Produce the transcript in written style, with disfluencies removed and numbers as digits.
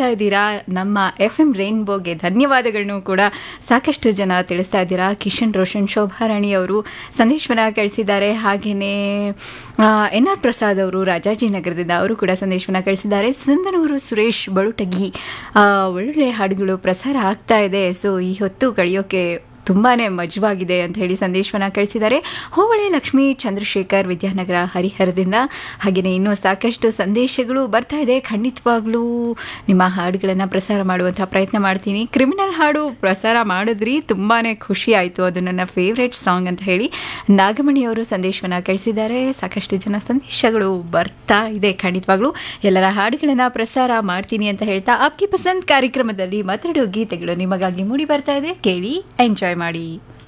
ಆಗ್ತಾ ಇದ್ದೀರಾ. ನಮ್ಮ FM ರೈನ್ಬೋಗೆ ಧನ್ಯವಾದಗಳನ್ನು ಕೂಡ ಸಾಕಷ್ಟು ಜನ ತಿಳಿಸ್ತಾ ಇದ್ದೀರಾ. ಕಿಶನ್ ರೋಷನ್, ಶೋಭಾರಾಣಿ ಅವರು ಸಂದೇಶವನ್ನು ಕಳಿಸಿದ್ದಾರೆ. ಹಾಗೆಯೇ NR ಪ್ರಸಾದ್ ಅವರು ರಾಜಾಜಿನಗರದಿಂದ ಅವರು ಕೂಡ ಸಂದೇಶವನ್ನು ಕಳಿಸಿದ್ದಾರೆ. ಸಂದನೂರು ಸುರೇಶ್ ಬಳುಟಗಿ, ಒಳ್ಳೆ ಹಾಡುಗಳು ಪ್ರಸಾರ ಆಗ್ತಾ ಇದೆ. ಸೊ ಈ ಹೊತ್ತು ಕಳೆಯೋಕೆ ತುಂಬಾ ಮಜವಾಗಿದೆ ಅಂತ ಹೇಳಿ ಸಂದೇಶವನ್ನು ಕಳಿಸಿದ್ದಾರೆ. ಹೋಬಳಿ ಲಕ್ಷ್ಮೀ ಚಂದ್ರಶೇಖರ್, ವಿದ್ಯಾನಗರ, ಹರಿಹರದಿಂದ. ಹಾಗೆಯೇ ಇನ್ನೂ ಸಾಕಷ್ಟು ಸಂದೇಶಗಳು ಬರ್ತಾ ಇದೆ. ಖಂಡಿತವಾಗ್ಲೂ ನಿಮ್ಮ ಹಾಡುಗಳನ್ನು ಪ್ರಸಾರ ಮಾಡುವಂಥ ಪ್ರಯತ್ನ ಮಾಡ್ತೀನಿ. ಕ್ರಿಮಿನಲ್ ಹಾಡು ಪ್ರಸಾರ ಮಾಡಿದ್ರಿ, ತುಂಬಾ ಖುಷಿ ಆಯಿತು, ಅದು ನನ್ನ ಫೇವ್ರೆಟ್ ಸಾಂಗ್ ಅಂತ ಹೇಳಿ ನಾಗಮಣಿಯವರು ಸಂದೇಶವನ್ನು ಕಳಿಸಿದ್ದಾರೆ. ಸಾಕಷ್ಟು ಜನ ಸಂದೇಶಗಳು ಬರ್ತಾ ಇದೆ. ಖಂಡಿತವಾಗ್ಲೂ ಎಲ್ಲರ ಹಾಡುಗಳನ್ನು ಪ್ರಸಾರ ಮಾಡ್ತೀನಿ ಅಂತ ಹೇಳ್ತಾ ಆಪ್ಕಿ ಪಸಂದ್ ಕಾರ್ಯಕ್ರಮದಲ್ಲಿ ಮತ್ತೆರಡು ಗೀತೆಗಳು ನಿಮಗಾಗಿ ಮೂಡಿ ಬರ್ತಾ ಇದೆ. ಕೇಳಿ ಎಂಜಾಯ್ ಮಾಡಿ.